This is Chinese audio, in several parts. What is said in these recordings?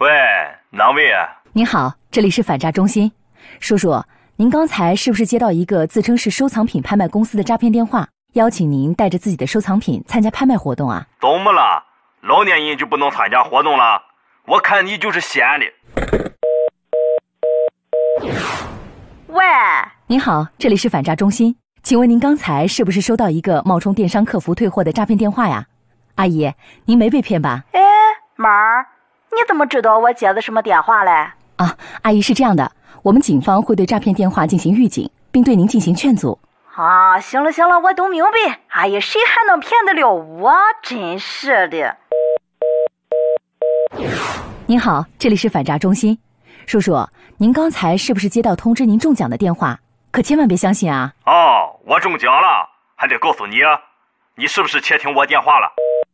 喂，哪位啊？ 您好，这里是反诈中心。叔叔，您刚才是不是接到一个自称是收藏品拍卖公司的诈骗电话，邀请您带着自己的收藏品参加拍卖活动啊？ 怎么了？老年人就不能参加活动了？我看你就是闲的。 喂， 您好，这里是反诈中心，请问您刚才是不是收到一个冒充电商客服退货的诈骗电话呀？阿姨，您没被骗吧？ 哎，妹儿，你怎么知道我接的什么电话嘞？ 啊，阿姨是这样的，我们警方会对诈骗电话进行预警，并对您进行劝阻。 啊，行了，我都明白。哎呀，谁还能骗得了我？真是的。 您好，这里是反诈中心。叔叔，您刚才是不是接到通知您中奖的电话？可千万别相信啊！ 哦，我中奖了，还得告诉你，你是不是窃听我电话了？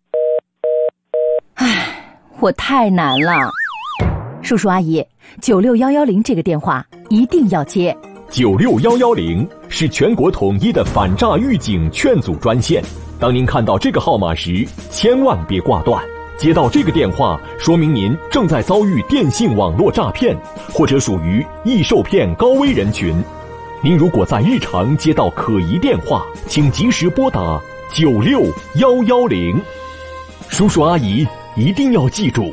唉，我太难了。叔叔阿姨，96110这个电话一定要接。 96110是全国统一的反诈预警劝阻专线。当您看到这个号码时，千万别挂断。接到这个电话，说明您正在遭遇电信网络诈骗，或者属于易受骗高危人群。您如果在日常接到可疑电话，请及时拨打96110。叔叔阿姨一定要记住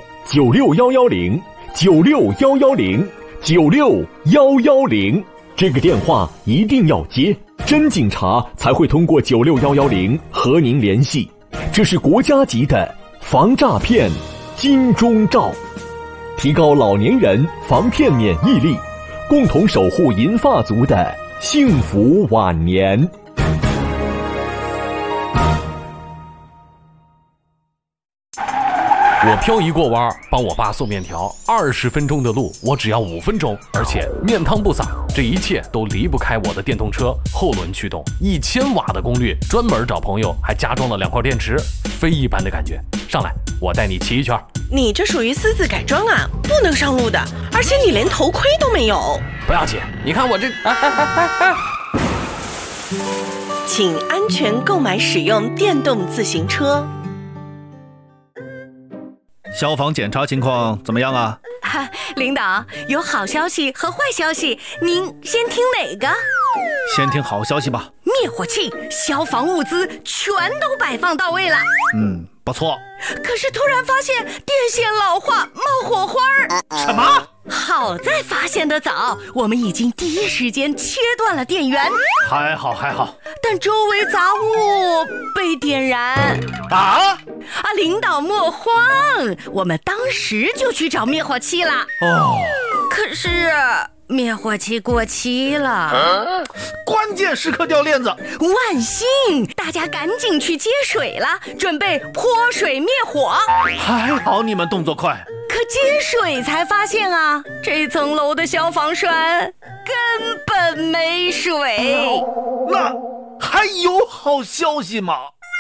96110，96110，96110，这个电话一定要接，真警察才会通过96110和您联系。这是国家级的防诈骗金钟罩，提高老年人防骗免疫力，共同守护银发族的幸福晚年。 我漂移过弯，帮我爸送面条，20分钟的路我只要5分钟，而且面汤不洒，这一切都离不开我的电动车，后轮驱动，1000瓦的功率，专门找朋友还加装了2块电池，非一般的感觉。上来，我带你骑一圈。 你这属于私自改装啊，不能上路的，而且你连头盔都没有。 不要紧，你看我这…… 请安全购买使用电动自行车。 消防检查情况怎么样啊？ 领导，有好消息和坏消息，您先听哪个？ 先听好消息吧。 灭火器、消防物资全都摆放到位了。 不错。 可是突然发现电线老化，冒火花儿。 什么？ 好在发现的早，我们已经第一时间切断了电源。 还好。 但周围杂物被点燃。领导莫慌，我们当时就去找灭火器了。可是灭火器过期了， 关键时刻掉链子。 万幸，大家赶紧去接水了，准备泼水灭火。 还好你们动作快。 可接水才发现啊，这层楼的消防栓根本没水。 那还有好消息吗？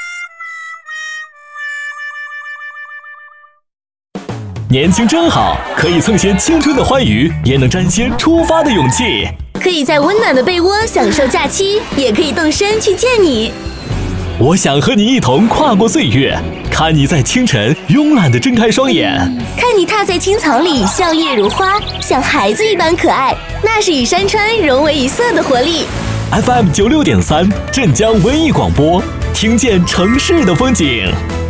年轻真好，可以蹭些青春的欢愉，也能沾些出发的勇气。 可以在温暖的被窝享受假期，也可以动身去见你。 我想和你一同跨过岁月，看你在清晨慵懒地睁开双眼， 看你踏在青草里笑靥如花，像孩子一般可爱，那是与山川融为一色的活力。 FM96.3镇江文艺广播，听见城市的风景。